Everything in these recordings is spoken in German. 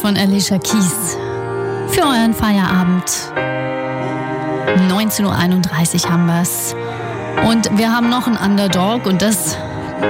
von Alicia Keys. Für euren Feierabend. 19.31 Uhr haben wir's. Und wir haben noch einen Underdog und das ist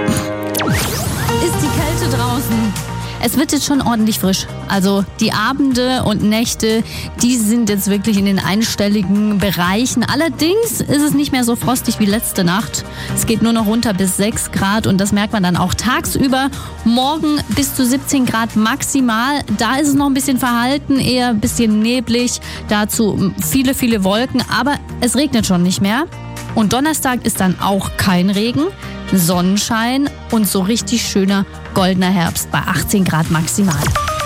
die Kälte draußen. Es wird jetzt schon ordentlich frisch. Also die Abende und Nächte, die sind jetzt wirklich in den einstelligen Bereichen. Allerdings ist es nicht mehr so frostig wie letzte Nacht. Es geht nur noch runter bis 6 Grad und das merkt man dann auch tagsüber. Morgen bis zu 17 Grad maximal. Da ist es noch ein bisschen verhalten, eher ein bisschen neblig. Dazu viele, viele Wolken, aber es regnet schon nicht mehr. Und Donnerstag ist dann auch kein Regen, Sonnenschein und so richtig schöner goldener Herbst bei 18 Grad maximal.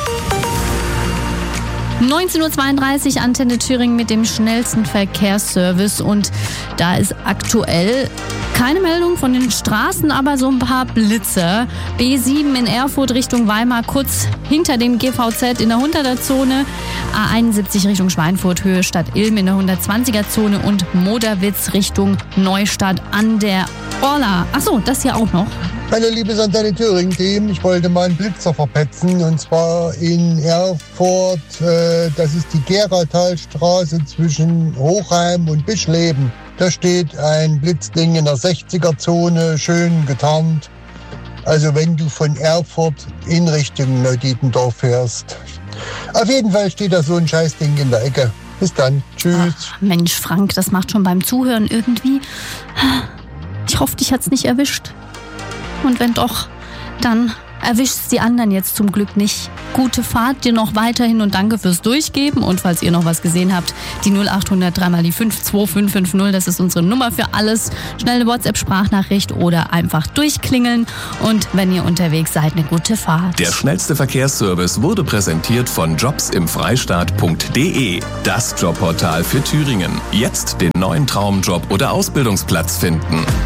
19.32 Uhr Antenne Thüringen mit dem schnellsten Verkehrsservice und da ist aktuell keine Meldung von den Straßen, aber so ein paar Blitzer. B7 in Erfurt Richtung Weimar, kurz hinter dem GVZ in der 100er-Zone. A71 Richtung Schweinfurt, Höhe Stadt Ilm in der 120er-Zone und Moderwitz Richtung Neustadt an der Orla. Achso, das hier auch noch. Hallo liebes Antenne Thüringen-Team, ich wollte mal einen Blitzer verpetzen und zwar in Erfurt, das ist die Geratalstraße zwischen Hochheim und Bischleben. Da steht ein Blitzding in der 60er-Zone, schön getarnt. Also wenn du von Erfurt in Richtung Neuditendorf fährst. Auf jeden Fall steht da so ein Scheißding in der Ecke. Bis dann, tschüss. Ach, Mensch Frank, das macht schon beim Zuhören irgendwie. Ich hoffe, dich hat's nicht erwischt. Und wenn doch, dann erwischt's die anderen jetzt zum Glück nicht. Gute Fahrt dir noch weiterhin und danke fürs Durchgeben. Und falls ihr noch was gesehen habt, die 0800 3 mal die 52550, das ist unsere Nummer für alles. Schnell eine WhatsApp-Sprachnachricht oder einfach durchklingeln. Und wenn ihr unterwegs seid, eine gute Fahrt. Der schnellste Verkehrsservice wurde präsentiert von jobsimfreistaat.de. Das Jobportal für Thüringen. Jetzt den neuen Traumjob oder Ausbildungsplatz finden.